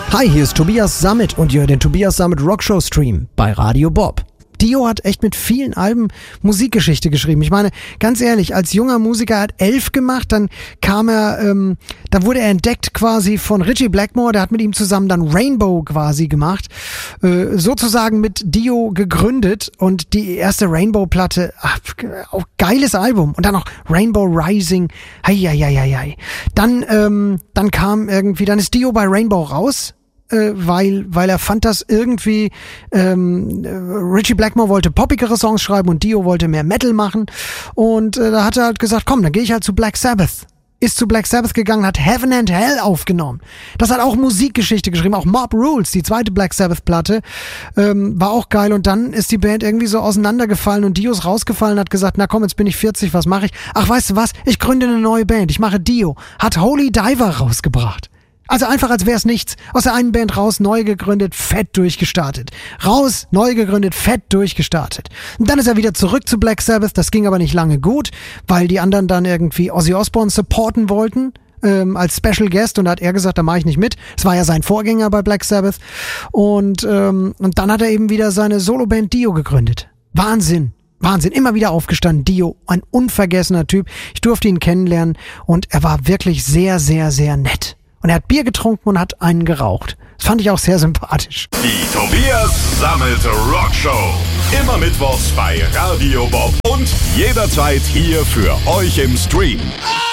Hi, hier ist Tobias Sammet und ihr hört den Tobias Sammet Rockshow Stream bei Radio Bob. Dio hat echt mit vielen Alben Musikgeschichte geschrieben. Ich meine, ganz ehrlich, als junger Musiker hat 11 gemacht, dann kam er, dann wurde er entdeckt quasi von Ritchie Blackmore, der hat mit ihm zusammen dann Rainbow quasi gemacht, sozusagen mit Dio gegründet und die erste Rainbow-Platte, auch geiles Album und dann noch Rainbow Rising, dann kam irgendwie, dann ist Dio bei Rainbow raus, weil er fand das irgendwie, Ritchie Blackmore wollte poppigere Songs schreiben und Dio wollte mehr Metal machen und da hat er halt gesagt, komm, dann gehe ich halt zu Black Sabbath. Ist zu Black Sabbath gegangen, hat Heaven and Hell aufgenommen. Das hat auch Musikgeschichte geschrieben, auch Mob Rules, die zweite Black Sabbath Platte, war auch geil und dann ist die Band irgendwie so auseinandergefallen und Dio ist rausgefallen und hat gesagt, na komm, jetzt bin ich 40, was mache ich? Ach, weißt du was, ich gründe eine neue Band, ich mache Dio. Hat Holy Diver rausgebracht. Also einfach, als wäre es nichts. Aus der einen Band raus, neu gegründet, fett durchgestartet. Raus, neu gegründet, fett durchgestartet. Und dann ist er wieder zurück zu Black Sabbath. Das ging aber nicht lange gut, weil die anderen dann irgendwie Ozzy Osbourne supporten wollten als Special Guest. Und da hat er gesagt, da mache ich nicht mit. Das war ja sein Vorgänger bei Black Sabbath. Und dann hat er eben wieder seine Soloband Dio gegründet. Wahnsinn. Wahnsinn, immer wieder aufgestanden, Dio, ein unvergessener Typ. Ich durfte ihn kennenlernen und er war wirklich sehr, sehr, sehr nett. Und er hat Bier getrunken und hat einen geraucht. Das fand ich auch sehr sympathisch. Die Tobias Sammet Rockshow. Immer mittwochs bei Radio Bob und jederzeit hier für euch im Stream.